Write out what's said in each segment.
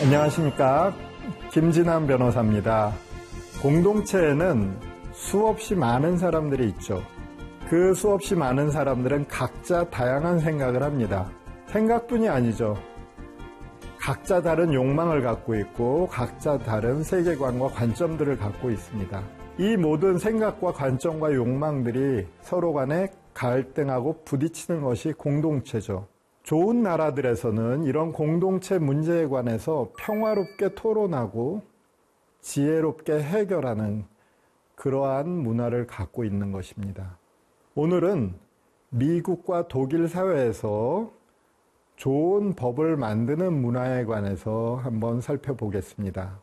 안녕하십니까. 김진환 변호사입니다. 공동체에는 수없이 많은 사람들이 있죠. 그 수없이 많은 사람들은 각자 다양한 생각을 합니다. 생각뿐이 아니죠. 각자 다른 욕망을 갖고 있고 각자 다른 세계관과 관점들을 갖고 있습니다. 이 모든 생각과 관점과 욕망들이 서로 간에 갈등하고 부딪히는 것이 공동체죠. 좋은 나라들에서는 이런 공동체 문제에 관해서 평화롭게 토론하고 지혜롭게 해결하는 그러한 문화를 갖고 있는 것입니다. 오늘은 미국과 독일 사회에서 좋은 법을 만드는 문화에 관해서 한번 살펴보겠습니다.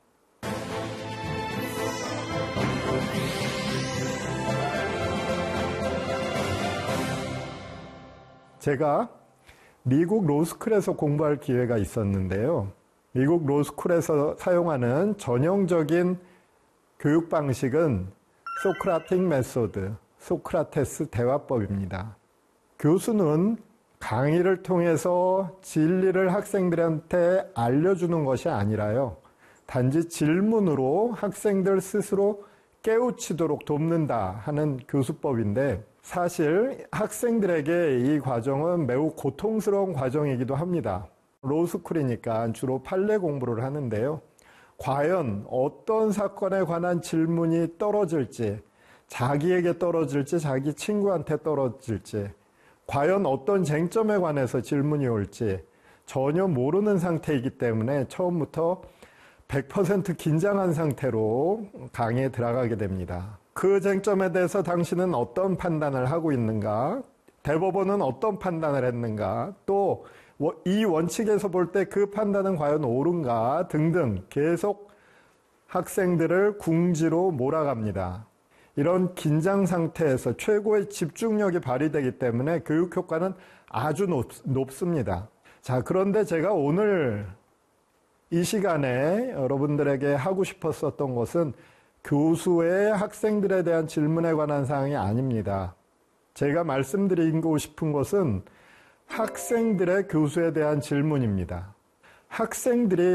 제가 미국 로스쿨에서 공부할 기회가 있었는데요. 미국 로스쿨에서 사용하는 전형적인 교육 방식은 소크라틱 메소드, 소크라테스 대화법입니다. 교수는 강의를 통해서 진리를 학생들한테 알려주는 것이 아니라요. 단지 질문으로 학생들 스스로 깨우치도록 돕는다 하는 교수법인데 사실 학생들에게 이 과정은 매우 고통스러운 과정이기도 합니다. 로스쿨이니까 주로 판례 공부를 하는데요. 과연 어떤 사건에 관한 질문이 떨어질지, 자기에게 떨어질지, 자기 친구한테 떨어질지, 과연 어떤 쟁점에 관해서 질문이 올지 전혀 모르는 상태이기 때문에 처음부터 100% 긴장한 상태로 강의에 들어가게 됩니다. 그 쟁점에 대해서 당신은 어떤 판단을 하고 있는가? 대법원은 어떤 판단을 했는가? 또 이 원칙에서 볼 때 그 판단은 과연 옳은가? 등등 계속 학생들을 궁지로 몰아갑니다. 이런 긴장 상태에서 최고의 집중력이 발휘되기 때문에 교육 효과는 아주 높습니다. 자, 그런데 제가 오늘 이 시간에 여러분들에게 하고 싶었었던 것은 교수의 학생들에 대한 질문에 관한 사항이 아닙니다. 제가 말씀드리고 싶은 것은 학생들의 교수에 대한 질문입니다. 학생들이